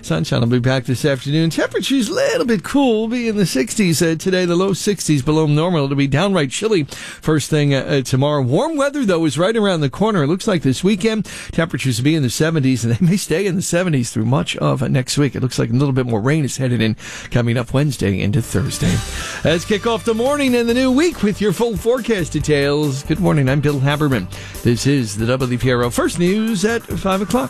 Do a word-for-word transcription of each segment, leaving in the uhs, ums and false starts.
Sunshine will be back this afternoon. Temperature's a little bit cool. We'll be in the sixties uh, today, the low sixties below normal. It'll be downright chilly first thing uh, uh, tomorrow. Warm weather, though, is right around the corner. It looks like this weekend temperatures will be in the seventies, and they may stay in the seventies through much of uh, next week. It looks like a little bit more rain is headed in coming up Wednesday into Thursday. Let's kick off the morning and the new week with your full forecast details. Good morning. I'm Bill Haberman. This is the W P R O First News at five o'clock.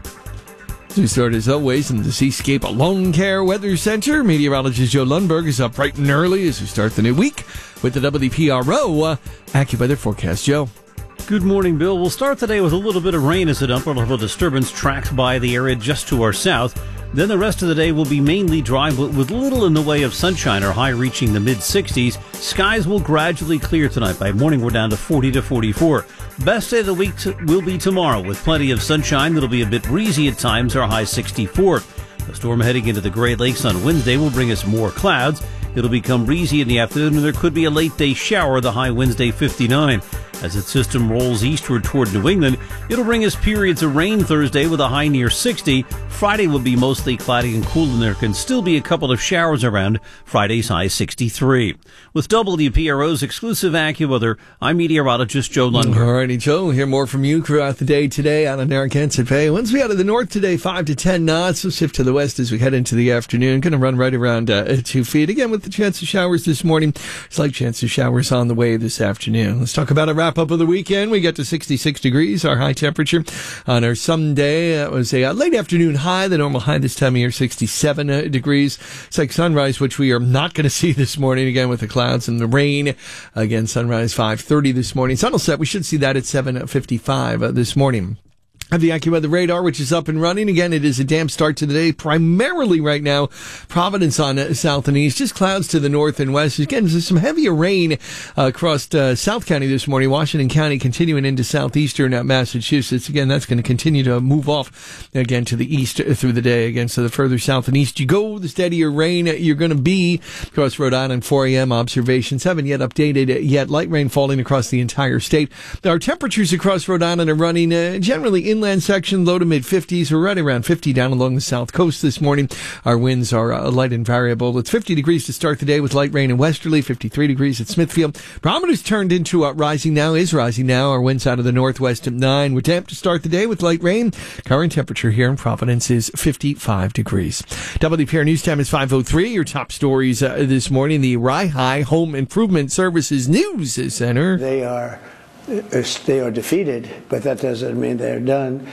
We start, as always, in the Seascape Lawn Care Weather Center. Meteorologist Joe Lundberg is up bright and early as we start the new week with the W P R O uh, AccuWeather forecast. Joe. Good morning, Bill. We'll start today with a little bit of rain as a upper level disturbance tracks by the area just to our south. Then the rest of the day will be mainly dry, but with little in the way of sunshine, our high reaching the mid-sixties. Skies will gradually clear tonight. By morning, we're down to forty to forty-four. Best day of the week t- will be tomorrow, with plenty of sunshine. It'll be a bit breezy at times, our high sixty-four. The storm heading into the Great Lakes on Wednesday will bring us more clouds. It'll become breezy in the afternoon, and there could be a late-day shower, the high Wednesday fifty-nine. As its system rolls eastward toward New England, it'll bring us periods of rain Thursday with a high near sixty. Friday will be mostly cloudy and cool, and there can still be a couple of showers around. Friday's high sixty-three. With W P R O's exclusive AccuWeather, I'm meteorologist Joe Lundberg. All righty, Joe. We'll hear more from you throughout the day today out of Narragansett Bay. Winds we out of the north today, five to ten knots. We'll shift to the west as we head into the afternoon. Going to run right around uh, two feet. Again, with the chance of showers this morning. Slight chance of showers on the way this afternoon. Let's talk about a wrap-up of the weekend. We got to sixty-six degrees, our high temperature on our Sunday. That was a uh, late afternoon high. The normal high this time of year, sixty-seven uh, degrees. It's like sunrise, which we are not going to see this morning, again, with the clouds and the rain. Again, sunrise five thirty this morning. Sun will set. We should see that at seven fifty-five uh, this morning. Have the AccuWeather radar, which is up and running. Again, it is a damp start to the day, primarily right now, Providence on uh, south and east, just clouds to the north and west. Again, there's some heavier rain uh, across uh, South County this morning, Washington County continuing into southeastern uh, Massachusetts. Again, that's going to continue to move off again to the east through the day. Again, so the further south and east you go, the steadier rain you're going to be. Across Rhode Island, four a.m. observations haven't yet updated yet. Light rain falling across the entire state. Our temperatures across Rhode Island are running uh, generally inland section, low to mid fifties. We're right around fifty down along the south coast this morning. Our winds are uh, light and variable. It's fifty degrees to start the day with light rain in westerly, fifty-three degrees at Smithfield. Barometer's turned into uh, rising now, is rising now. Our winds out of the northwest at nine. We're damp to start the day with light rain. Current temperature here in Providence is fifty-five degrees. W P R News Time is five oh three. Your top stories uh, this morning. The Rye High Home Improvement Services News Center. They are they are defeated, but that doesn't mean they're done.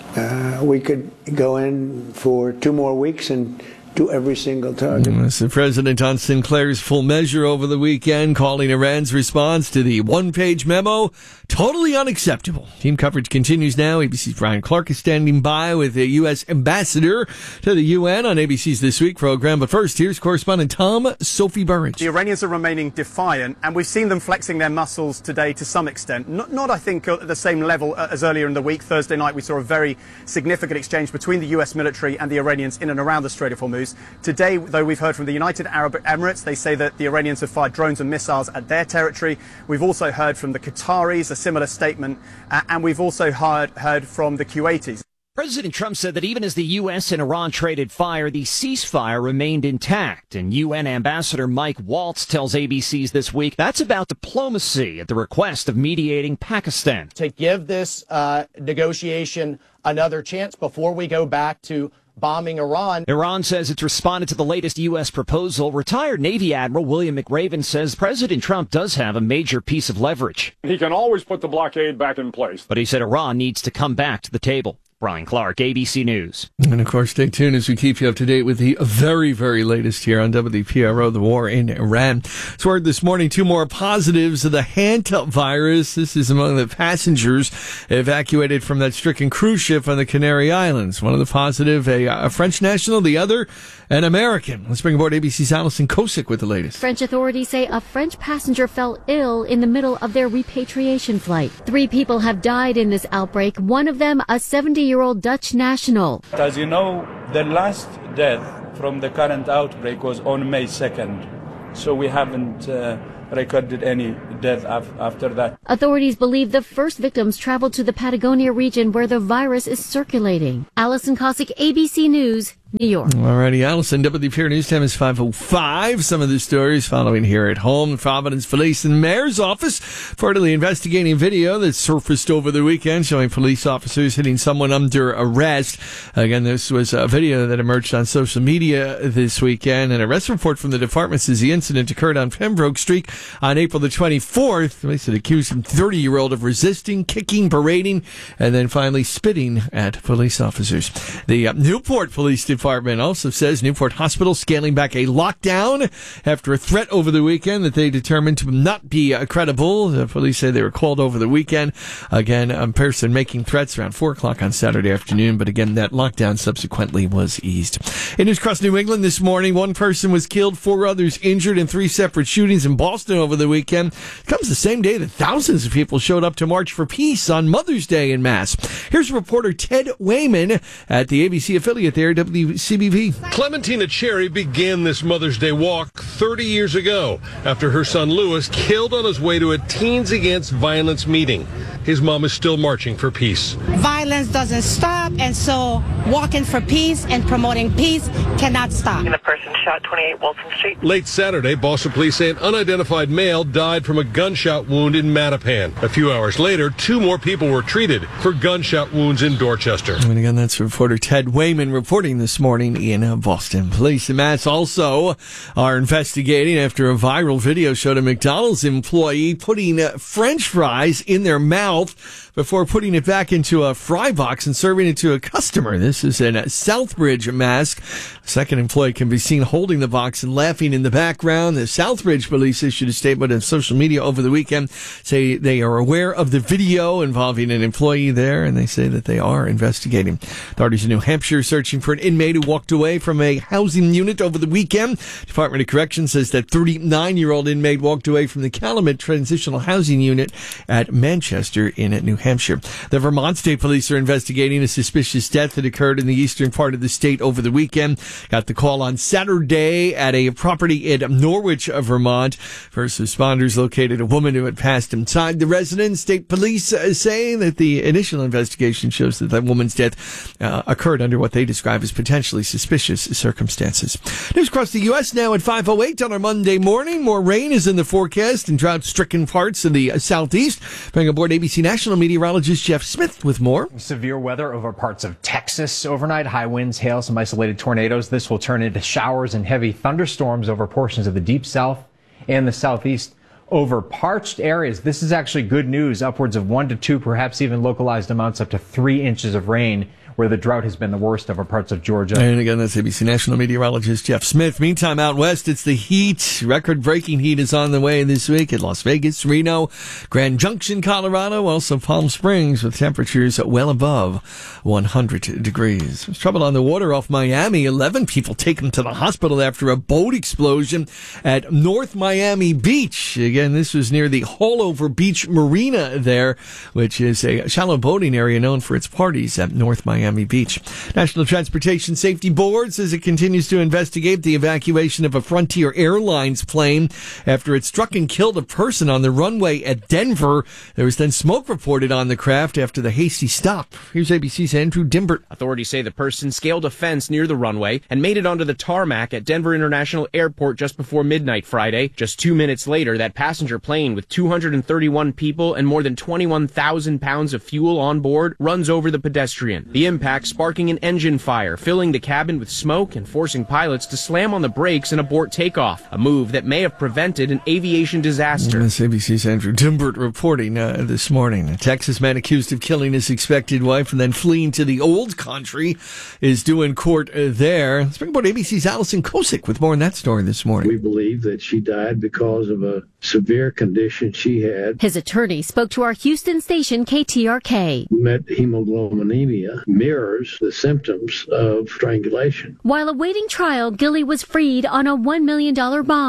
Uh, we could go in for two more weeks and do every single target. Yes, the president on Sinclair's Full Measure over the weekend, calling Iran's response to the one-page memo totally unacceptable. Team coverage continues now. A B C's Brian Clark is standing by with the U S ambassador to the U N on A B C's This Week program. But first, here's correspondent Tom Sophie Burridge. The Iranians are remaining defiant, and we've seen them flexing their muscles today to some extent. Not, not I think, at the same level as earlier in the week. Thursday night, we saw a very significant exchange between the U S military and the Iranians in and around the Strait of Hormuz. Today, though, we've heard from the United Arab Emirates. They say that the Iranians have fired drones and missiles at their territory. We've also heard from the Qataris, a similar statement, uh, and we've also heard, heard from the Kuwaitis. President Trump said that even as the U S and Iran traded fire, the ceasefire remained intact. And U N Ambassador Mike Waltz tells A B C's This Week that's about diplomacy at the request of mediating Pakistan. To give this uh, negotiation another chance before we go back to bombing Iran. Iran says it's responded to the latest U S proposal. Retired Navy Admiral William McRaven says President Trump does have a major piece of leverage. He can always put the blockade back in place. But he said Iran needs to come back to the table. Brian Clark, A B C News. And, of course, stay tuned as we keep you up to date with the very, very latest here on W P R O, the war in Iran. So, word this morning, two more positives of the hantavirus. This is among the passengers evacuated from that stricken cruise ship on the Canary Islands. One of the positive, a, a French national, the other, an American. Let's bring aboard A B C's Alison Kosick with the latest. French authorities say a French passenger fell ill in the middle of their repatriation flight. Three people have died in this outbreak, one of them a seventy-year-old Dutch national. As you know, the last death from the current outbreak was on May second, so we haven't uh, recorded any death af- after that. Authorities believe the first victims traveled to the Patagonia region where the virus is circulating. Alison Kosick, A B C News, New York. Alrighty, Allison, W P R News time is five oh five. Some of the stories following here at home. Providence Police and Mayor's Office reportedly investigating video that surfaced over the weekend showing police officers hitting someone under arrest. Again, this was a video that emerged on social media this weekend. An arrest report from the department says the incident occurred on Pembroke Street on April the twenty-fourth. Police had accused a thirty-year-old of resisting, kicking, berating, and then finally spitting at police officers. The uh, Newport Police Department Department also says Newport Hospital scaling back a lockdown after a threat over the weekend that they determined to not be uh, credible. The police say they were called over the weekend. Again, a person making threats around four o'clock on Saturday afternoon, but again, that lockdown subsequently was eased. In News Across New England this morning, one person was killed, four others injured in three separate shootings in Boston over the weekend. It comes the same day that thousands of people showed up to March for Peace on Mother's Day in Mass. Here's reporter Ted Wayman at the A B C affiliate there, W C B V. Clementina Cherry began this Mother's Day walk thirty years ago after her son Lewis killed on his way to a Teens Against Violence meeting. His mom is still marching for peace. Violence doesn't stop, and so walking for peace and promoting peace cannot stop. And the person shot twenty-eight Wilson Street. Late Saturday, Boston police say an unidentified male died from a gunshot wound in Mattapan. A few hours later, two more people were treated for gunshot wounds in Dorchester. And again, that's reporter Ted Wayman reporting this morning in Boston. Police in Mass also are investigating after a viral video showed a McDonald's employee putting French fries in their mouth before putting it back into a fry box and serving it to a customer. This is in Southbridge, Mass. A second employee can be seen holding the box and laughing in the background. The Southbridge police issued a statement on social media over the weekend, say they are aware of the video involving an employee there, and they say that they are investigating. Authorities in New Hampshire searching for an inmate who walked away from a housing unit over the weekend. Department of Corrections says that thirty-nine-year-old inmate walked away from the Calumet Transitional Housing Unit at Manchester in New Hampshire. The Vermont State Police are investigating a suspicious death that occurred in the eastern part of the state over the weekend. Got the call on Saturday at a property in Norwich, Vermont. First responders located a woman who had passed inside the residence. State police uh, say that the initial investigation shows that that woman's death uh, occurred under what they describe as potentially suspicious circumstances. News across the U S now at five oh eight on our Monday morning. More rain is in the forecast in drought-stricken parts of the uh, southeast. Bring aboard A B C national meteorologist Jeff Smith with more. Severe weather over parts of Texas overnight. High winds, hail, some isolated tornadoes. This will turn into showers and heavy thunderstorms over portions of the deep south and the southeast. Over parched areas, this is actually good news. Upwards of one to two, perhaps even localized amounts up to three inches of rain, where the drought has been the worst over parts of Georgia. And again, that's A B C national meteorologist Jeff Smith. Meantime, out west, it's the heat. Record-breaking heat is on the way this week at Las Vegas, Reno, Grand Junction, Colorado, also Palm Springs, with temperatures well above one hundred degrees. There's trouble on the water off Miami. eleven people taken to the hospital after a boat explosion at North Miami Beach. Again, this was near the Hallover Beach Marina there, which is a shallow boating area known for its parties at North Miami Beach. National Transportation Safety Board says it continues to investigate the evacuation of a Frontier Airlines plane after it struck and killed a person on the runway at Denver. There was then smoke reported on the craft after the hasty stop. Here's A B C's Andrew Dimbert. Authorities say the person scaled a fence near the runway and made it onto the tarmac at Denver International Airport just before midnight Friday. Just two minutes later, that passenger plane with two hundred thirty-one people and more than twenty-one thousand pounds of fuel on board runs over the pedestrian. The impact sparking an engine fire, filling the cabin with smoke and forcing pilots to slam on the brakes and abort takeoff, a move that may have prevented an aviation disaster. This A B C's Andrew Dimbert reporting uh, this morning. A Texas man accused of killing his expected wife and then fleeing to the old country is due in court uh, there. Let's bring aboard A B C's Allison Kosick with more on that story this morning. We believe that she died because of a severe condition she had. His attorney spoke to our Houston station K T R K. Methemoglobinemia mirrors the symptoms of strangulation. While awaiting trial, Gilly was freed on a one million dollars bond.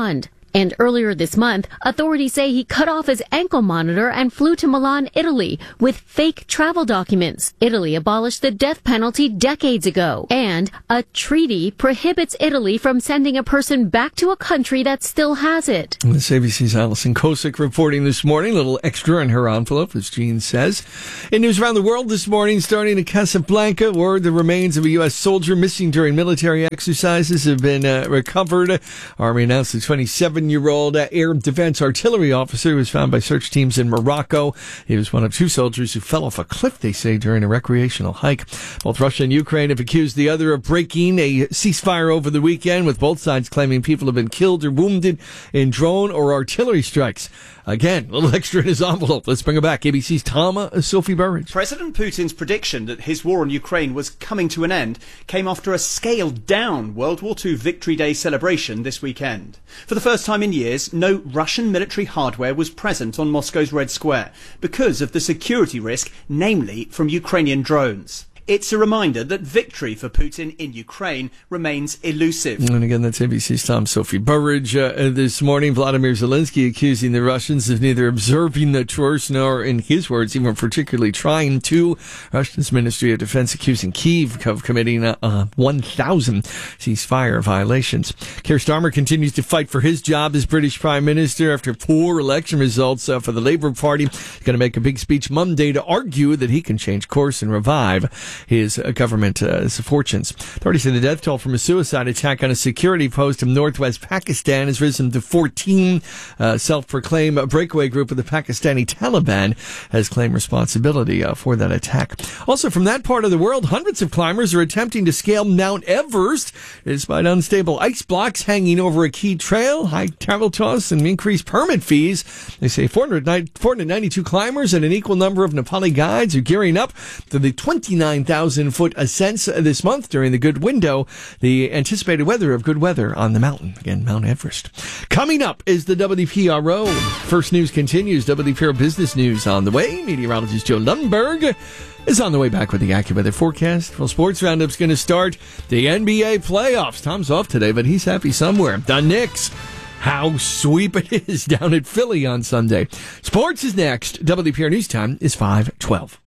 And earlier this month, authorities say he cut off his ankle monitor and flew to Milan, Italy, with fake travel documents. Italy abolished the death penalty decades ago. And a treaty prohibits Italy from sending a person back to a country that still has it. This A B C's Allison Kosick reporting this morning. A little extra in her envelope, as Gene says. In news around the world this morning, starting in Casablanca, where the remains of a U S soldier missing during military exercises have been uh, recovered. Army announced the twenty-seven-year-old uh, air defense artillery officer was found by search teams in Morocco. He was one of two soldiers who fell off a cliff, they say, during a recreational hike. Both Russia and Ukraine have accused the other of breaking a ceasefire over the weekend, with both sides claiming people have been killed or wounded in drone or artillery strikes. Again, a little extra in his envelope. Let's bring it back. A B C's Tom uh, Sophie Burridge. President Putin's prediction that his war on Ukraine was coming to an end came after a scaled-down World War Two Victory Day celebration this weekend. For the first time in years, no Russian military hardware was present on Moscow's Red Square because of the security risk, namely from Ukrainian drones. It's a reminder that victory for Putin in Ukraine remains elusive. And again, that's A B C's Tom Sophie Burridge. Uh, this morning, Vladimir Zelensky accusing the Russians of neither observing the truce nor, in his words, even particularly trying to. Russia's Ministry of Defense accusing Kyiv of committing uh, uh, one thousand ceasefire violations. Keir Starmer continues to fight for his job as British Prime Minister after poor election results uh, for the Labour Party. He's going to make a big speech Monday to argue that he can change course and revive his uh, government uh, fortunes. Authorities say the death toll from a suicide attack on a security post in northwest Pakistan has risen to fourteen. Uh, self-proclaimed breakaway group of the Pakistani Taliban has claimed responsibility uh, for that attack. Also from that part of the world, hundreds of climbers are attempting to scale Mount Everest despite unstable ice blocks hanging over a key trail, high travel costs, and increased permit fees. They say four hundred ninety-two climbers and an equal number of Nepali guides are gearing up for the twenty-nine thousand foot ascents this month during the good window, the anticipated weather of good weather on the mountain. Again, Mount Everest. Coming up is the W P R O. First News continues. W P R O Business News on the way. Meteorologist Joe Lundberg is on the way back with the AccuWeather forecast. Well, Sports Roundup's going to start the N B A playoffs. Tom's off today, but he's happy somewhere. The Knicks. How sweep it is down at Philly on Sunday. Sports is next. W P R News time is five twelve.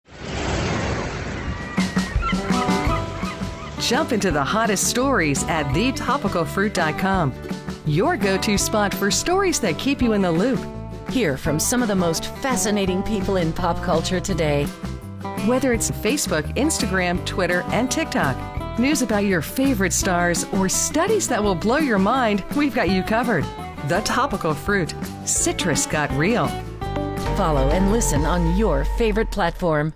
Jump into the hottest stories at the topical fruit dot com. Your go-to spot for stories that keep you in the loop. Hear from some of the most fascinating people in pop culture today. Whether it's Facebook, Instagram, Twitter, and TikTok, news about your favorite stars, or studies that will blow your mind, we've got you covered. The Topical Fruit. Citrus got real. Follow and listen on your favorite platform.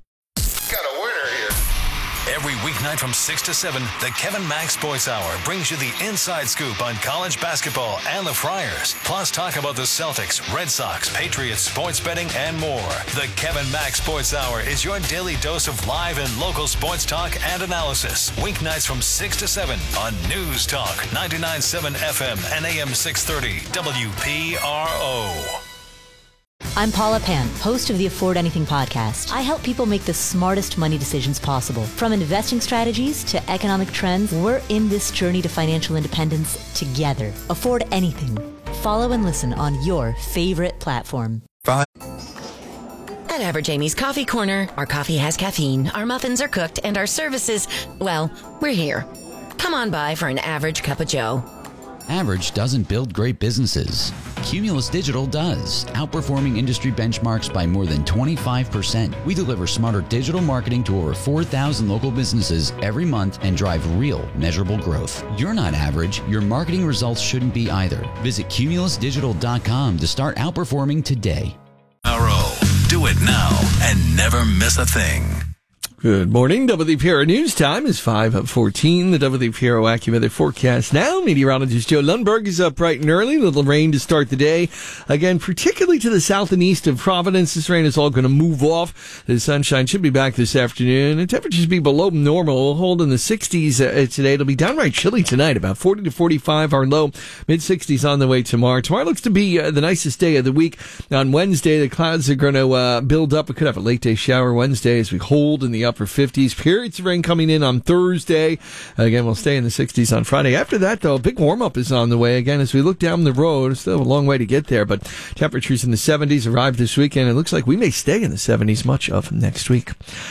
Every weeknight from six to seven, the Kevin Max Sports Hour brings you the inside scoop on college basketball and the Friars. Plus talk about the Celtics, Red Sox, Patriots, sports betting, and more. The Kevin Max Sports Hour is your daily dose of live and local sports talk and analysis. Weeknights from six to seven on News Talk ninety-nine point seven F M and A M six thirty W P R O. I'm Paula Pan, host of the Afford Anything podcast. I help people make the smartest money decisions possible. From investing strategies to economic trends, we're in this journey to financial independence together. Afford Anything. Follow and listen on your favorite platform. Five. At Average Amy's Coffee Corner, our coffee has caffeine, our muffins are cooked, and our services, well, we're here. Come on by for an average cup of joe. Average doesn't build great businesses. Cumulus Digital does, outperforming industry benchmarks by more than twenty-five percent. We deliver smarter digital marketing to over four thousand local businesses every month and drive real, measurable growth. You're not average. Your marketing results shouldn't be either. Visit cumulus digital dot com to start outperforming today. R O. Do it now and never miss a thing. Good morning. W P R O News time is five fourteen. The W P R O AccuWeather forecast now. Meteorologist Joe Lundberg is up bright and early. A little rain to start the day. Again, particularly to the south and east of Providence. This rain is all going to move off. The sunshine should be back this afternoon. The temperatures be below normal. We'll hold in the sixties uh, today. It'll be downright chilly tonight. About forty to forty-five. Our low, mid-sixties on the way tomorrow. Tomorrow looks to be uh, the nicest day of the week. On Wednesday, the clouds are going to uh, build up. We could have a late day shower Wednesday as we hold in the upper upper fifties. Periods of rain coming in on Thursday. Again, we'll stay in the sixties on Friday. After that, though, a big warm-up is on the way. Again, as we look down the road, still a long way to get there, but temperatures in the seventies arrived this weekend. It looks like we may stay in the seventies much of next week.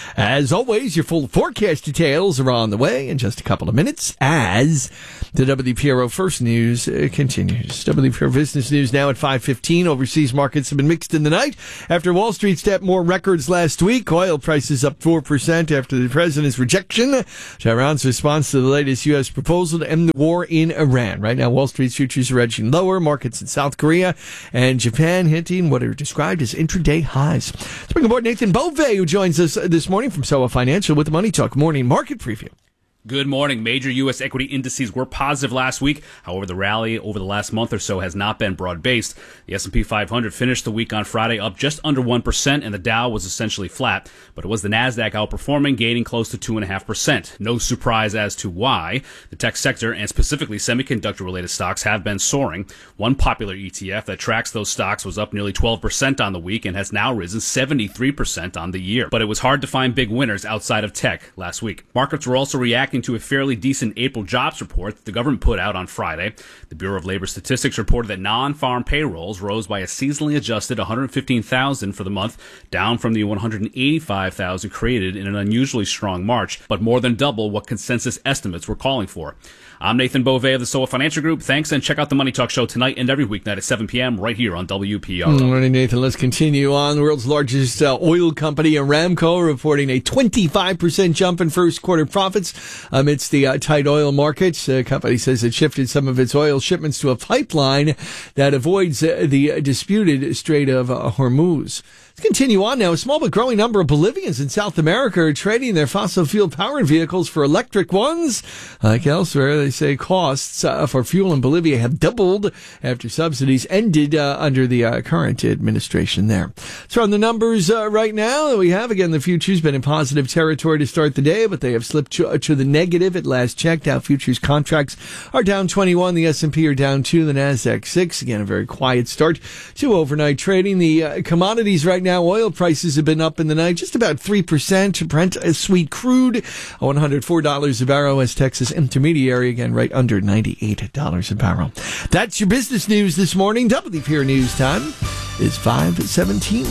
As always, your full forecast details are on the way in just a couple of minutes as the W P R O First News uh, continues. W P R O Business News now at five fifteen. Overseas markets have been mixed in the night after Wall Street stepped more records last week. Oil prices up four percent after the president's rejection to Iran's response to the latest U S proposal to end the war in Iran. Right now, Wall Street's futures are edging lower. Markets in South Korea and Japan hitting what are described as intraday highs. Let's bring aboard Nathan Bove, who joins us this morning from S O A Financial with the Money Talk Morning Market Preview. Good morning. Major U S equity indices were positive last week. However, the rally over the last month or so has not been broad-based. The S and P five hundred finished the week on Friday up just under one percent, and the Dow was essentially flat. But it was the Nasdaq outperforming, gaining close to two point five percent. No surprise as to why. The tech sector, and specifically semiconductor-related stocks, have been soaring. One popular E T F that tracks those stocks was up nearly twelve percent on the week and has now risen seventy-three percent on the year. But it was hard to find big winners outside of tech last week. Markets were also reacting to a fairly decent April jobs report that the government put out on Friday. The Bureau of Labor Statistics reported that non-farm payrolls rose by a seasonally adjusted one hundred fifteen thousand for the month, down from the one hundred eighty-five thousand created in an unusually strong March, but more than double what consensus estimates were calling for. I'm Nathan Bove of the S O A Financial Group. Thanks, and check out the Money Talk Show tonight and every weeknight at seven p.m. right here on W P R O. Good morning, Nathan. Let's continue on. The world's largest uh, oil company, Aramco, reporting a twenty-five percent jump in first quarter profits amidst the uh, tight oil markets. The company says it shifted some of its oil shipments to a pipeline that avoids uh, the disputed Strait of uh, Hormuz. Let's continue on now. A small but growing number of Bolivians in South America are trading their fossil fuel powered vehicles for electric ones. Like elsewhere, they say costs uh, for fuel in Bolivia have doubled after subsidies ended uh, under the uh, current administration there. So on the numbers uh, right now that we have, again, the futures been in positive territory to start the day, but they have slipped to, uh, to the negative at last check. Dow futures contracts are down twenty-one. The S and P are down two. The Nasdaq six. Again, a very quiet start to overnight trading. The uh, commodities right now, oil prices have been up in the night just about three percent. Brent uh, sweet crude, one hundred four dollars a barrel. West Texas Intermediary, again, right under ninety-eight dollars a barrel. That's your business news this morning. W P R News time is five seventeen.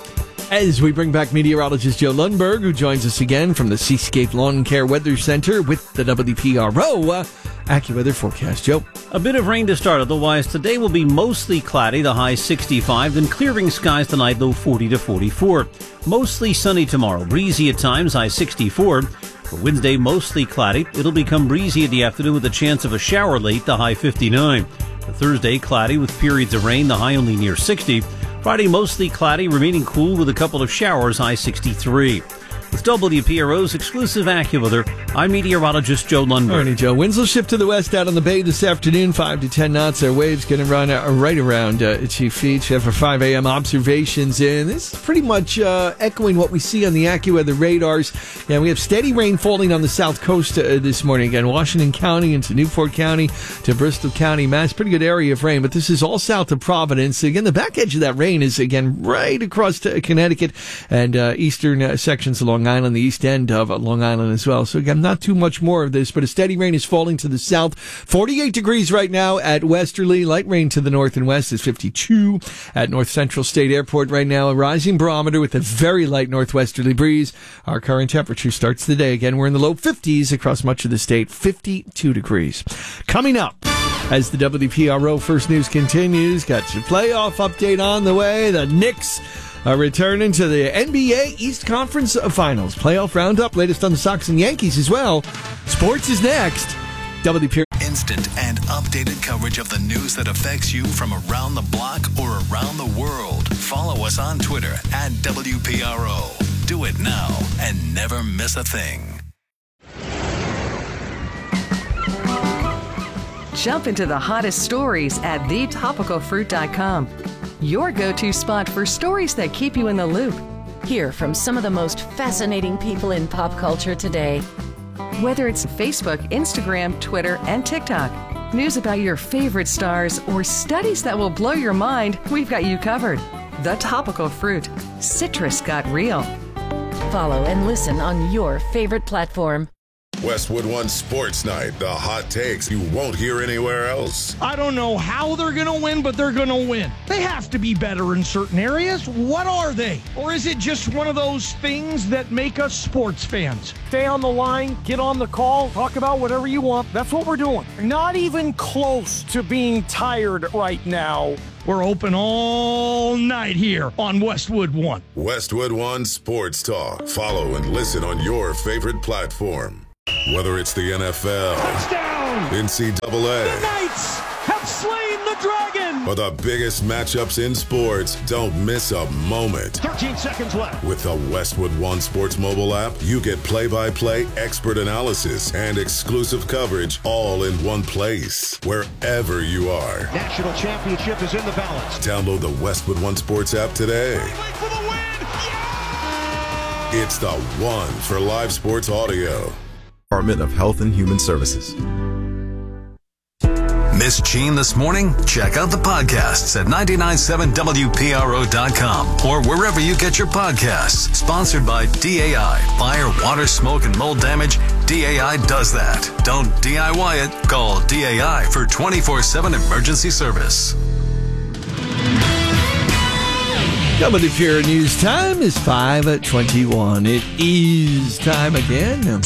As we bring back meteorologist Joe Lundberg, who joins us again from the Seascape Lawn Care Weather Center with the W P R O uh, AccuWeather forecast. Joe. A bit of rain to start, otherwise today will be mostly cloudy, the high sixty-five, then clearing skies tonight, low forty to forty-four. Mostly sunny tomorrow, breezy at times, high sixty-four. For Wednesday, mostly cloudy. It'll become breezy in the afternoon with a chance of a shower late, the high fifty-nine. For Thursday, cloudy with periods of rain, the high only near sixty. Friday, mostly cloudy, remaining cool with a couple of showers, high sixty-three. With W P R O's exclusive AccuWeather, I'm meteorologist Joe Lundberg. Morning, Joe. Winds will shift to the west out on the bay this afternoon, five to ten knots. Our waves going to run uh, right around uh, two feet. For five a.m. observations in. This is pretty much uh, echoing what we see on the AccuWeather radars. And we have steady rain falling on the south coast uh, this morning. Again, Washington County into Newport County to Bristol County, Mass. Pretty good area of rain, but this is all south of Providence. Again, the back edge of that rain is, again, right across to Connecticut and uh, eastern uh, sections along Long Island, the east end of Long Island as well. So again, not too much more of this, but a steady rain is falling to the south. forty-eight degrees right now at Westerly. Light rain to the north and west is fifty-two at North Central State Airport right now. A rising barometer with a very light northwesterly breeze. Our current temperature starts the day. Again, we're in the low fifties across much of the state, fifty-two degrees. Coming up, as the W P R O First News continues, got your playoff update on the way. The Knicks are returning to the N B A East Conference Finals. Playoff roundup, latest on the Sox and Yankees as well. Sports is next. W P R O. Instant and updated coverage of the news that affects you from around the block or around the world. Follow us on Twitter at W P R O. Do it now and never miss a thing. Jump into the hottest stories at the topical fruit dot com. Your go-to spot for stories that keep you in the loop. Hear from some of the most fascinating people in pop culture today. Whether it's Facebook, Instagram, Twitter, and TikTok, news about your favorite stars, or studies that will blow your mind, we've got you covered. The Topical Fruit. Citrus got real. Follow and listen on your favorite platform. Westwood One Sports Night, the hot takes you won't hear anywhere else. I don't know how they're going to win, but they're going to win. They have to be better in certain areas. What are they? Or is it just one of those things that make us sports fans? Stay on the line, get on the call, talk about whatever you want. That's what we're doing. Not even close to being tired right now. We're open all night here on Westwood One. Westwood One Sports Talk. Follow and listen on your favorite platform. Whether it's the N F L, touchdown, N C double A, the Knights have slain the dragon, or the biggest matchups in sports, don't miss a moment. thirteen seconds left. With the Westwood One Sports mobile app, you get play-by-play expert analysis and exclusive coverage all in one place, wherever you are. National championship is in the balance. Download the Westwood One Sports app today. For the win. Yeah! It's the one for live sports audio. Department of Health and Human Services. Miss Gene this morning? Check out the podcasts at nine nine seven W P R O dot com or wherever you get your podcasts. Sponsored by D A I. Fire, water, smoke, and mold damage. D A I does that. Don't D I Y it. Call D A I for twenty-four seven emergency service. Coming up here, news time is five at twenty-one. It is time again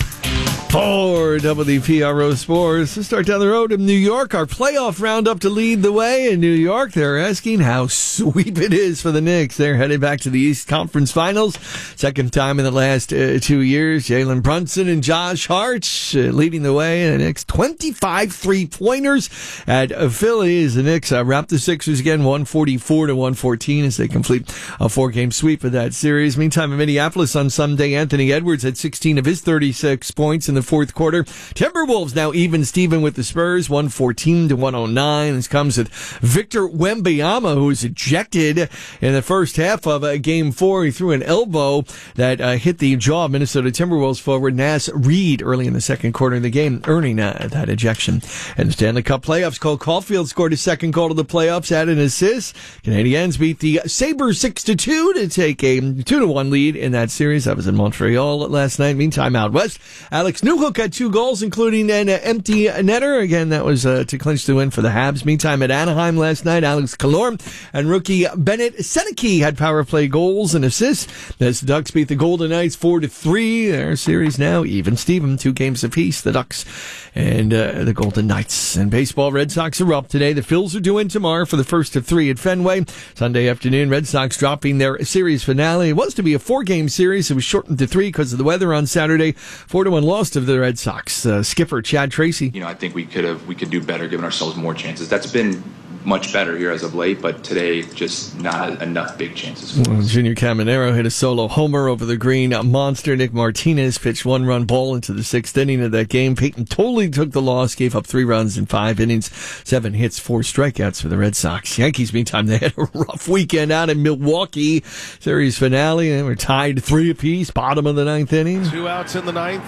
for W P R O Sports. Let's start down the road in New York. Our playoff roundup to lead the way in New York. They're asking how sweet it is for the Knicks. They're headed back to the East Conference Finals. Second time in the last uh, two years. Jalen Brunson and Josh Hart uh, leading the way. The Knicks twenty-five three-pointers at uh, Philly as the Knicks uh, wrap the Sixers again one forty-four to one fourteen as they complete a four-game sweep of that series. Meantime, in Minneapolis on Sunday, Anthony Edwards had sixteen of his thirty-six points in the fourth quarter. Timberwolves now even Steven with the Spurs, one fourteen to one oh nine. This comes with Victor Wembanyama, who was ejected in the first half of uh, game four. He threw an elbow that uh, hit the jaw of Minnesota Timberwolves forward Nas Reed early in the second quarter of the game, earning uh, that ejection. And the Stanley Cup playoffs, Cole Caulfield scored his second goal to the playoffs, added an assist. Canadiens beat the Sabres six to two to take a two to one lead in that series. That was in Montreal last night. Meantime, out west, Alex Newhook had two goals, including an uh, empty netter. Again, that was uh, to clinch the win for the Habs. Meantime, at Anaheim last night, Alex Killorn and rookie Bennett Seneke had power play goals and assists as the Ducks beat the Golden Knights four to three. Their series now even Steven, two games apiece. The Ducks and uh, the Golden Knights. And baseball, Red Sox are up today. The Phils are due in tomorrow for the first of three at Fenway. Sunday afternoon, Red Sox dropping their series finale. It was to be a four-game series. It was shortened to three because of the weather on Saturday. Four to one loss to the Red Sox. Uh, skipper Chad Tracy. You know, I think we could have we could do better, giving ourselves more chances. That's been much better here as of late, but today just not enough big chances for well, us. Junior Caminero hit a solo homer over the green monster. Nick Martinez pitched one run ball into the sixth inning of that game. Peyton totally took the loss, gave up three runs in five innings, seven hits, four strikeouts for the Red Sox. Yankees, meantime, they had a rough weekend out in Milwaukee. Series finale, they were tied three apiece, bottom of the ninth inning. Two outs in the ninth.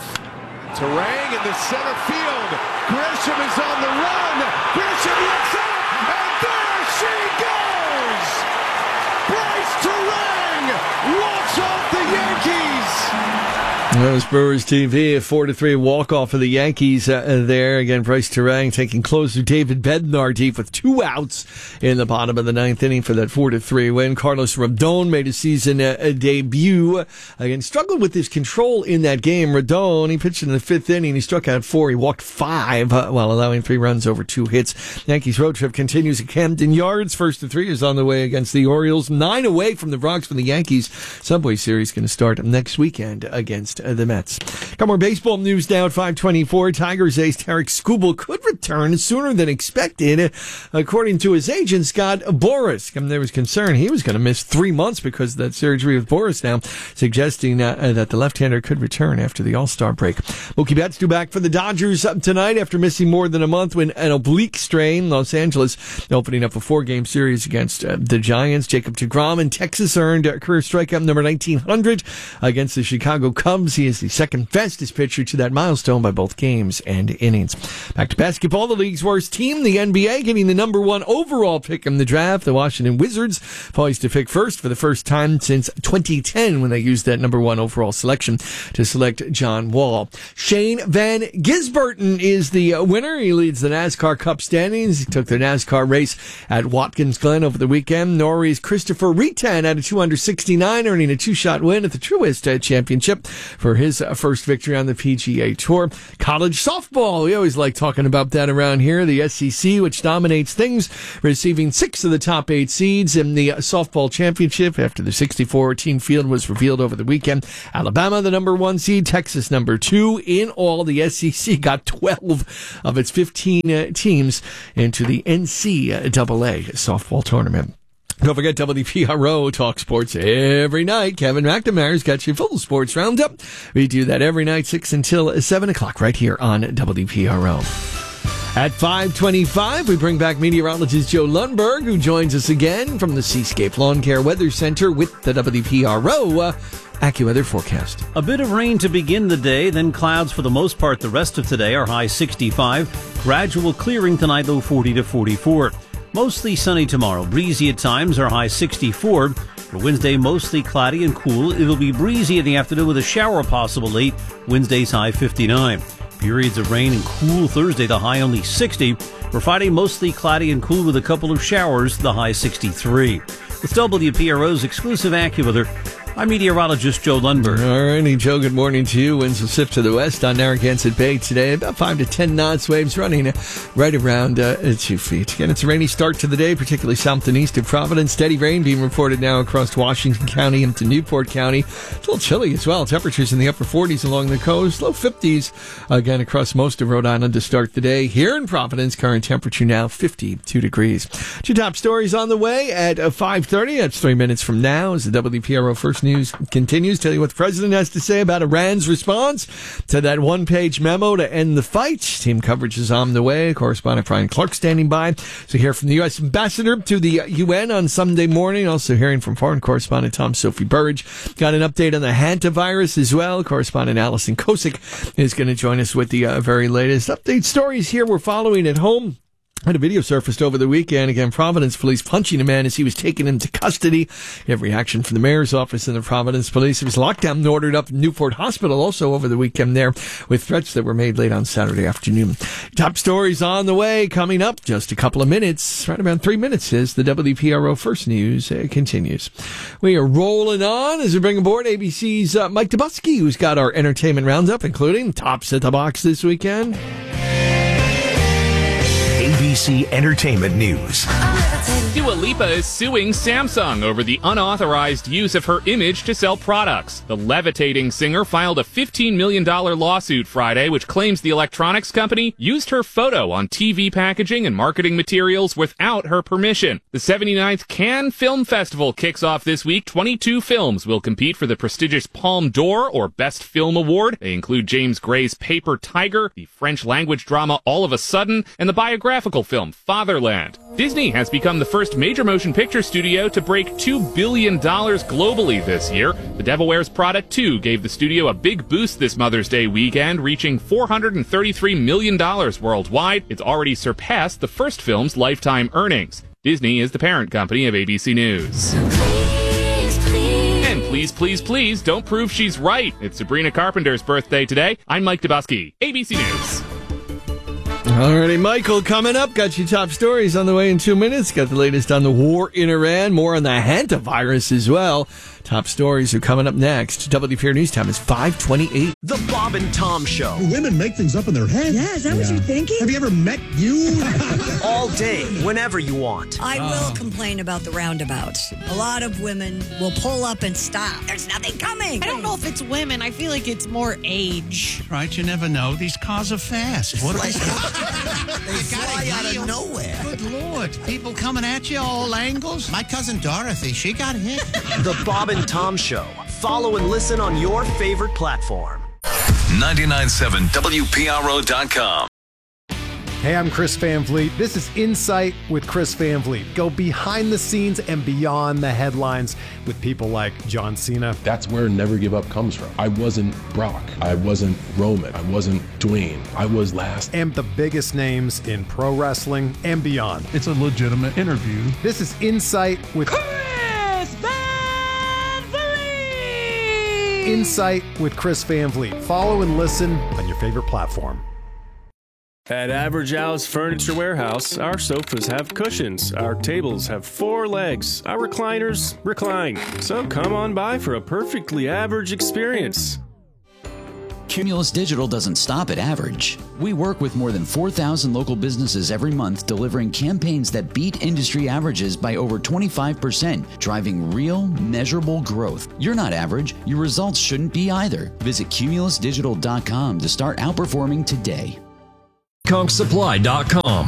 Terang in the center field. Grisham is on the run. Grisham looks up, and there she goes! Bryce Terang walks off the Yankees. That was Brewers T V, a four to three walk-off for the Yankees uh, there. Again, Bryce Terang taking closer David Bednar deep with two outs in the bottom of the ninth inning for that four to three win. Carlos Rodon made a season uh, a debut. Again, struggled with his control in that game. Rodon, he pitched in the fifth inning. He struck out four. He walked five uh, while allowing three runs over two hits. Yankees road trip continues at Camden Yards. First to three is on the way against the Orioles. Nine away from the Bronx for the Yankees. Subway Series going to start next weekend against the Mets. Got more baseball news now at five twenty-four. Tigers ace Tarek Skubal could return sooner than expected, according to his agent, Scott Boras. There was concern he was going to miss three months because of that surgery with Boras now, suggesting uh, that the left-hander could return after the All-Star break. Mookie Betts due back for the Dodgers tonight after missing more than a month with an oblique strain. Los Angeles opening up a four-game series against uh, the Giants. Jacob deGrom in Texas earned uh, career strikeout number nineteen hundred against the Chicago Cubs. comes. He is the second fastest pitcher to that milestone by both games and innings. Back to basketball, the league's worst team, the N B A, getting the number one overall pick in the draft. The Washington Wizards poised to pick first for the first time since twenty ten when they used that number one overall selection to select John Wall. Shane Van Gisbergen is the winner. He leads the NASCAR Cup standings. He took the NASCAR race at Watkins Glen over the weekend. Norrie's Christopher Retan at a two under sixty-nine, earning a two-shot win at the Truist Championship for his first victory on the P G A Tour. College softball, we always like talking about that around here. The S E C, which dominates things, receiving six of the top eight seeds in the softball championship after the sixty-four team field was revealed over the weekend. Alabama, the number one seed, Texas, number two. In all, the S E C got twelve of its fifteen uh, teams into the N C double A softball tournament. Don't forget W P R O Talk Sports every night. Kevin McNamara's got your full sports roundup. We do that every night, six until seven o'clock, right here on W P R O. At five twenty-five, we bring back meteorologist Joe Lundberg, who joins us again from the Seascape Lawn Care Weather Center with the W P R O uh, AccuWeather forecast. A bit of rain to begin the day, then clouds for the most part the rest of today. Our high sixty-five. Gradual clearing tonight, low forty to forty-four. Mostly sunny tomorrow. Breezy at times, our high sixty-four. For Wednesday, mostly cloudy and cool. It'll be breezy in the afternoon with a shower possible late. Wednesday's high fifty-nine. Periods of rain and cool Thursday, the high only sixty. For Friday, mostly cloudy and cool with a couple of showers, the high sixty-three. With W P R O's exclusive AccuWeather, I'm meteorologist Joe Lundberg. All righty, Joe, good morning to you. Winds will shift to the west on Narragansett Bay today. About five to ten knots, waves running right around uh, two feet. Again, it's a rainy start to the day, particularly south and east of Providence. Steady rain being reported now across Washington County into Newport County. It's a little chilly as well. Temperatures in the upper forties along the coast, low fifties again across most of Rhode Island to start the day. Here in Providence, current temperature now fifty-two degrees. Two top stories on the way at five thirty. That's three minutes from now as the W P R O First News continues. Tell you what the president has to say about Iran's response to that one-page memo to end the fight. Team coverage is on the way. Correspondent Brian Clark standing by. So hear from the U S ambassador to the U N on Sunday morning. Also hearing from foreign correspondent Tom Sophie Burridge. Got an update on the hantavirus as well. Correspondent Allison Kosick is going to join us with the uh, very latest update stories here we're following at home. Had a video surfaced over the weekend. Again, Providence police punching a man as he was taken into custody. You have reaction from the mayor's office and the Providence police. He was locked down and ordered up in Newport Hospital also over the weekend there with threats that were made late on Saturday afternoon. Top stories on the way coming up just a couple of minutes. Right about three minutes as the W P R O First News uh, continues. We are rolling on as we bring aboard A B C's uh, Mike Dubusky, who's got our entertainment roundup, including Tops at the Box this weekend. A B C Entertainment News. Dua Lipa is suing Samsung over the unauthorized use of her image to sell products. The levitating singer filed a fifteen million dollars lawsuit Friday, which claims the electronics company used her photo on T V packaging and marketing materials without her permission. The seventy-ninth Cannes Film Festival kicks off this week. twenty-two films will compete for the prestigious Palme d'Or, or Best Film Award. They include James Gray's Paper Tiger, the French language drama All of a Sudden, and the biographical film Fatherland. Disney has become the first major motion picture studio to break two billion dollars globally this year. The Devil Wears Prada two gave the studio a big boost this Mother's Day weekend, reaching four hundred thirty-three million dollars worldwide. It's already surpassed the first film's lifetime earnings. Disney is the parent company of A B C News. Please, please. And please, please, please don't prove she's right. It's Sabrina Carpenter's birthday today. I'm Mike Dubusky, A B C News. Alrighty, Michael, coming up. Got your top stories on the way in two minutes. Got the latest on the war in Iran. More on the hantavirus as well. Top stories are coming up next. W P R News time is five twenty-eight. The Bob and Tom Show. Women make things up in their head. Yeah, is that yeah. what you're thinking? Have you ever met you? All day, whenever you want. I will complain about the roundabouts. A lot of women will pull up and stop. There's nothing coming. I don't know if it's women. I feel like it's more age. Right, you never know. These cars are fast. What are they? They fly out of nowhere. Good Lord. People coming at you all angles. My cousin Dorothy, she got hit. The Bob and Tom Show. Follow and listen on your favorite platform. ninety-nine point seven W P R O dot com. Hey, I'm Chris Van Vliet. This is Insight with Chris Van Vliet. Go behind the scenes and beyond the headlines with people like John Cena. That's where Never Give Up comes from. I wasn't Brock. I wasn't Roman. I wasn't Dwayne. I was last. And the biggest names in pro wrestling and beyond. It's a legitimate interview. This is Insight with Chris Van Vliet. Insight with Chris Van Vliet. Follow and listen on your favorite platform. At Average Al's Furniture Warehouse, our sofas have cushions, our tables have four legs, our recliners recline. So come on by for a perfectly average experience. Cumulus Digital doesn't stop at average. We work with more than four thousand local businesses every month, delivering campaigns that beat industry averages by over twenty-five percent, driving real, measurable growth. You're not average. Your results shouldn't be either. Visit cumulus digital dot com to start outperforming today. conk supply dot com.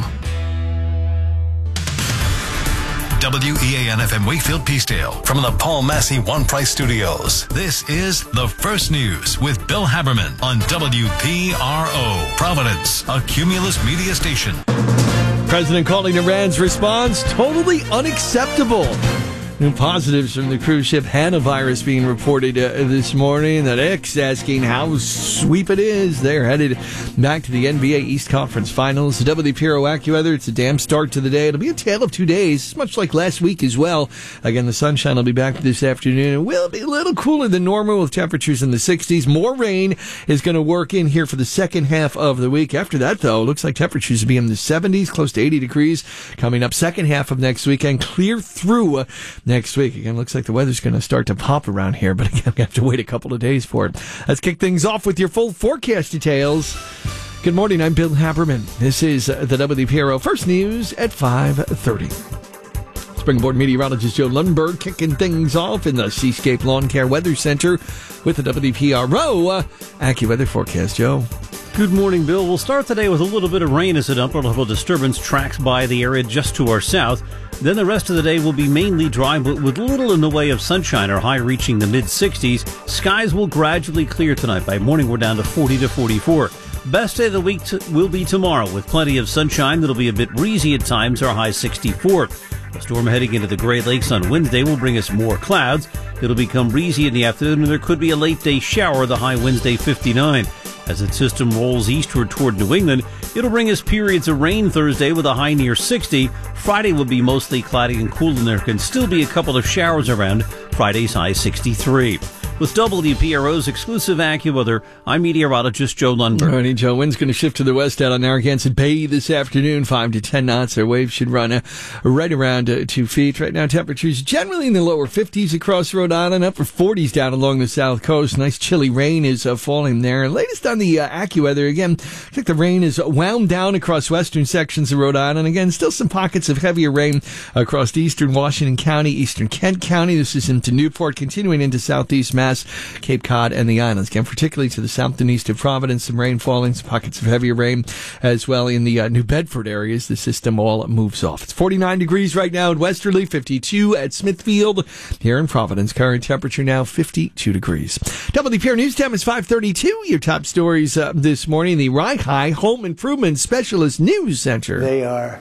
W E A N F M Wakefield Peacedale from the Paul Massey One Price Studios. This is The First News with Bill Haberman on W P R O, Providence, a Cumulus media station. President calling Iran's response totally unacceptable. New positives from the cruise ship Hana virus being reported uh, this morning. That X asking how sweep it is. They're headed back to the N B A East Conference Finals. The W P R O AccuWeather, it's a damn start to the day. It'll be a tale of two days, much like last week as well. Again, the sunshine will be back this afternoon. It will be a little cooler than normal with temperatures in the sixties. More rain is going to work in here for the second half of the week. After that, though, looks like temperatures will be in the seventies, close to eighty degrees. Coming up second half of next weekend, clear through uh, next week. Again, looks like the weather's going to start to pop around here, but again, we have to wait a couple of days for it. Let's kick things off with your full forecast details. Good morning, I'm Bill Haberman. This is the W P R O First News at five thirty. Springboard meteorologist Joe Lundberg kicking things off in the Seascape Lawn Care Weather Center with the W P R O uh, AccuWeather forecast. Joe. Good morning, Bill. We'll start the day with a little bit of rain as an upper level disturbance tracks by the area just to our south. Then the rest of the day will be mainly dry, but with little in the way of sunshine, our high reaching the mid-sixties. Skies will gradually clear tonight. By morning, we're down to forty to forty-four. Best day of the week t- will be tomorrow with plenty of sunshine. That'll be a bit breezy at times, our high sixty-four. A storm heading into the Great Lakes on Wednesday will bring us more clouds. It'll become breezy in the afternoon, and there could be a late day shower, the high Wednesday fifty-nine. As the system rolls eastward toward New England, it'll bring us periods of rain Thursday with a high near sixty. Friday will be mostly cloudy and cool, and there can still be a couple of showers around. Friday's high sixty-three. With W P R O's exclusive AccuWeather, I'm meteorologist Joe Lundberg. All right, Joe. Wind's going to shift to the west out on Narragansett Bay this afternoon, five to ten knots. Our waves should run uh, right around uh, two feet. Right now, temperatures generally in the lower fifties across Rhode Island, upper forties down along the south coast. Nice chilly rain is uh, falling there. Latest on the uh, AccuWeather, again, I think the rain is wound down across western sections of Rhode Island. Again, still some pockets of heavier rain across eastern Washington County, eastern Kent County. This is into Newport, continuing into southeast Mass, Cape Cod, and the islands. Again, particularly to the south and east of Providence, some rain falling, some pockets of heavier rain as well in the uh, New Bedford areas. The system all moves off. It's forty-nine degrees right now at Westerly, fifty-two at Smithfield. Here in Providence, current temperature now fifty-two degrees. W P R News time is five thirty-two. Your top stories uh, this morning. The Rye Home Improvement Specialist News Center. They are,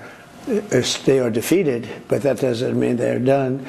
they are defeated, but that doesn't mean they're done.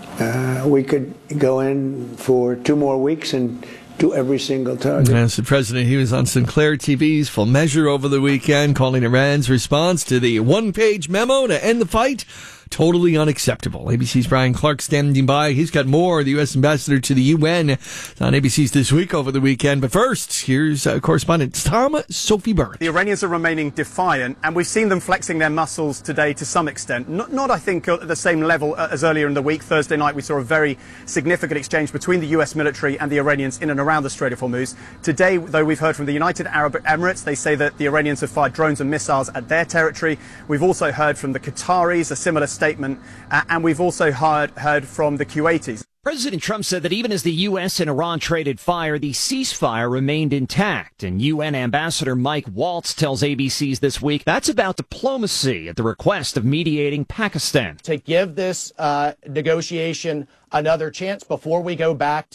Uh, we could go in for two more weeks and do every single target. Yes, the president, he was on Sinclair T V's Full Measure over the weekend, calling Iran's response to the one-page memo to end the fight totally unacceptable. A B C's Brian Clark standing by. He's got more. The U S ambassador to the U N it's on A B C's This Week over the weekend. But first, here's uh, correspondent Tom Sophie Byrne. The Iranians are remaining defiant, and we've seen them flexing their muscles today to some extent. Not, not I think, at the same level as earlier in the week. Thursday night, we saw a very significant exchange between the U S military and the Iranians in and around the Strait of Hormuz. Today, though, we've heard from the United Arab Emirates. They say that the Iranians have fired drones and missiles at their territory. We've also heard from the Qataris, a similar statement, uh, and we've also heard, heard from the Kuwaitis. President Trump said that even as the U S and Iran traded fire, the ceasefire remained intact. And U N Ambassador Mike Waltz tells A B C's This Week that's about diplomacy at the request of mediating Pakistan. To give this uh, negotiation another chance before we go back to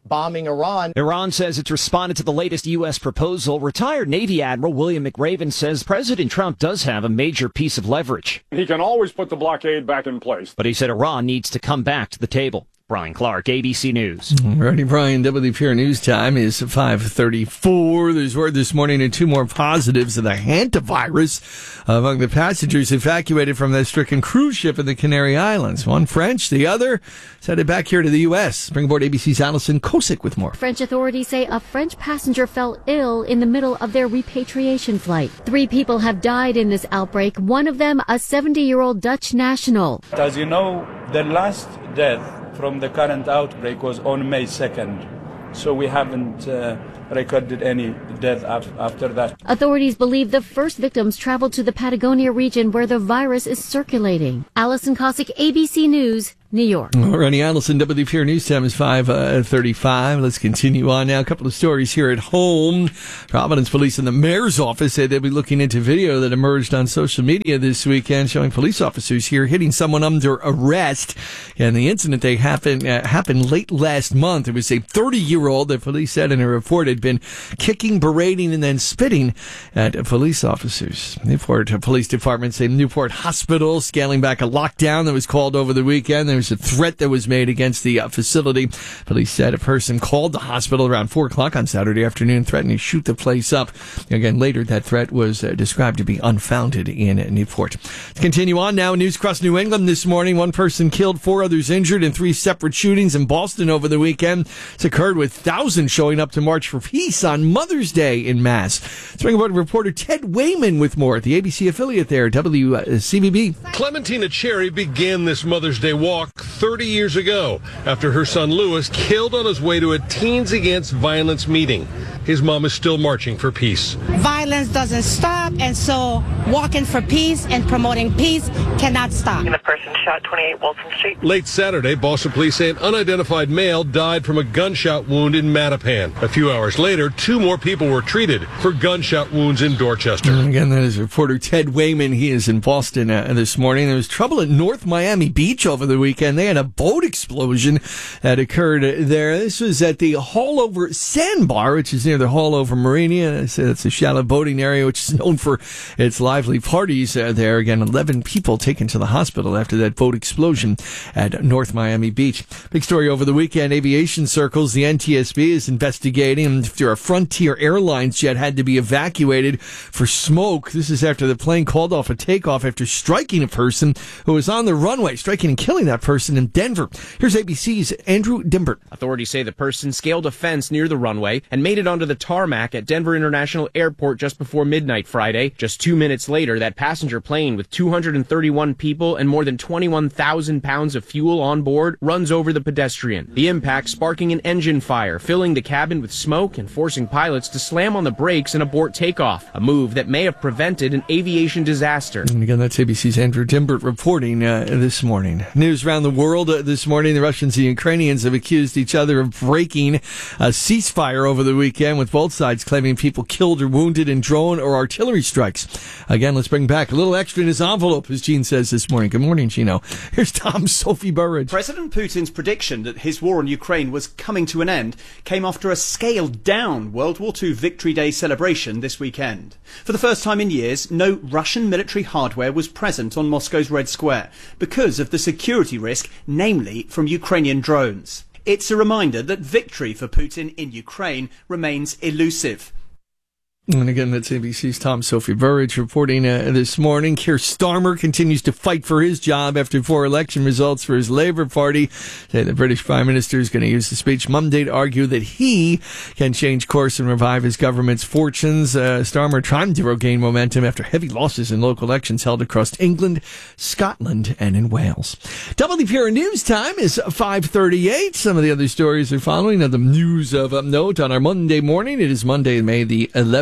bombing Iran. Iran says it's responded to the latest U S proposal. Retired Navy Admiral William McRaven says President Trump does have a major piece of leverage. He can always put the blockade back in place. But he said Iran needs to come back to the table. Brian Clark, A B C News. Alrighty, Brian, W P R News time is five thirty-four. There's word this morning of two more positives of the hantavirus among the passengers evacuated from the stricken cruise ship in the Canary Islands. One French, the other is headed back here to the U S. Bring aboard A B C's Allison Kosick with more. French authorities say a French passenger fell ill in the middle of their repatriation flight. Three people have died in this outbreak, one of them a seventy-year-old Dutch national. As you know, the last death from the current outbreak was on May second, so we haven't uh, recorded any death af- after that. Authorities believe the first victims traveled to the Patagonia region where the virus is circulating. Allison Kosick, A B C News, New York. Alrighty, Allison, W P R News time is five thirty-five. Let's continue on now. A couple of stories here at home. Providence Police and the Mayor's Office say they'll be looking into video that emerged on social media this weekend showing police officers here hitting someone under arrest. And the incident they happened uh, happened late last month. It was a thirty-year-old that police said in a report had been kicking, berating, and then spitting at police officers. Newport Police Department say Newport Hospital scaling back a lockdown that was called over the weekend. There was a threat that was made against the uh, facility. Police said a person called the hospital around four o'clock on Saturday afternoon threatening to shoot the place up. Again, later that threat was uh, described to be unfounded in uh, Newport. Let's continue on now. News across New England this morning. One person killed, four others injured in three separate shootings in Boston over the weekend. It's occurred with thousands showing up to March for Peace on Mother's Day in Mass. Let's bring aboard reporter Ted Wayman with more at the A B C affiliate there, W C V B. Clementina Cherry began this Mother's Day walk thirty years ago after her son Lewis killed on his way to a Teens Against Violence meeting. His mom is still marching for peace. Violence doesn't stop, and so walking for peace and promoting peace cannot stop. The person shot twenty-eight Walton Street. Late Saturday, Boston police say an unidentified male died from a gunshot wound in Mattapan. A few hours later, two more people were treated for gunshot wounds in Dorchester. And again, that is reporter Ted Wayman. He is in Boston uh, this morning. There was trouble at North Miami Beach over the weekend. They had a boat explosion that occurred there. This was at the Hallover Sandbar, which is near the Hallover Marina. It's, it's a shallow boating area, which is known for its lively parties uh, there. Again, eleven people taken to the hospital after that boat explosion at North Miami Beach. Big story over the weekend. Aviation circles, the N T S B is investigating after a Frontier Airlines jet had to be evacuated for smoke. This is after the plane called off a takeoff after striking a person who was on the runway, striking and killing that person in Denver. Here's A B C's Andrew Dimbert. Authorities say the person scaled a fence near the runway and made it onto the tarmac at Denver International Airport just before midnight Friday. Just two minutes later, that passenger plane with two hundred thirty-one people and more than twenty-one thousand pounds of fuel on board runs over the pedestrian. The impact sparking an engine fire, filling the cabin with smoke and forcing pilots to slam on the brakes and abort takeoff, a move that may have prevented an aviation disaster. And again, that's A B C's Andrew Dimbert reporting uh, this morning. News around the world uh, this morning. The Russians and the Ukrainians have accused each other of breaking a ceasefire over the weekend, with both sides claiming people killed or wounded in drone or artillery strikes. Again, let's bring back a little extra in his envelope, as Gene says this morning. Good morning, Gino. Here's Tom Sophie Burridge. President Putin's prediction that his war on Ukraine was coming to an end came after a scaled-down World War Two Victory Day celebration this weekend. For the first time in years, no Russian military hardware was present on Moscow's Red Square because of the security risk, namely from Ukrainian drones. It's a reminder that victory for Putin in Ukraine remains elusive. And again, that's A B C's Tom Sophie Burridge reporting uh, this morning. Keir Starmer continues to fight for his job after poor election results for his Labour Party. Say the British Prime Minister is going to use the speech Monday to argue that he can change course and revive his government's fortunes. Uh, Starmer trying to regain momentum after heavy losses in local elections held across England, Scotland, and in Wales. W P R News time is five thirty-eight. Some of the other stories are following. Now, the news of note on our Monday morning. It is Monday, May the eleventh.